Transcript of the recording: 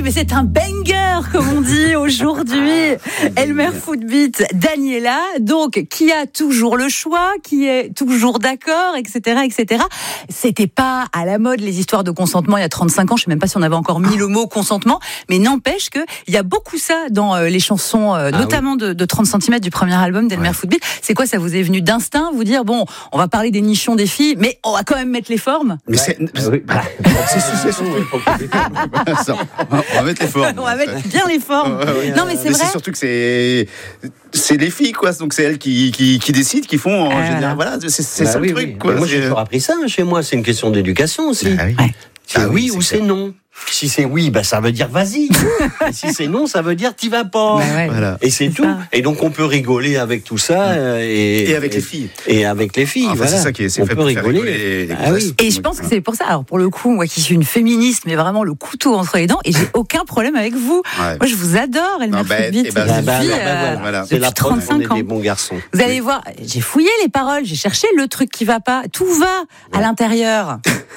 mais c'est un banger, comme on dit aujourd'hui. Elmer Footbeat, Daniela, donc, qui a toujours le choix, qui est toujours d'accord, etc., etc. C'était pas à la mode, les histoires de consentement, il y a 35 ans. Je sais même pas si on avait encore mis le mot consentement, mais n'empêche que il y a beaucoup ça dans les chansons, notamment de 30 cm du premier album d'Elmer Footbeat. C'est quoi, ça vous est venu d'instinct, vous dire, bon, on va parler des nichons des filles, mais on va quand même mettre les formes? Mais c'est surtout. On va mettre les formes. On va mettre bien les formes. Non, mais c'est vrai. C'est surtout que c'est les filles, quoi. Donc c'est elles qui décident, qui font en général. Voilà, c'est ça le truc, quoi. Moi, j'ai toujours appris ça chez moi. C'est une question d'éducation aussi. C'est oui ou c'est non. Si c'est oui, ça veut dire vas-y. Et si c'est non, ça veut dire t'y vas pas. Voilà. Et c'est tout. Ça. Et donc on peut rigoler avec tout ça et avec les filles. Et avec les filles. Enfin, voilà. C'est ça qui est. C'est on fait peut pour rigoler. Faire rigoler les Et je pense que c'est pour ça. Alors pour le coup, moi qui suis une féministe, mais vraiment le couteau entre les dents, et j'ai aucun problème avec vous. Moi je vous adore, Elmer Footbeat. C'est la preuve qu'on est ans. des bons garçons. Vous allez voir, j'ai fouillé les paroles, j'ai cherché le truc qui va pas. Tout va à l'intérieur.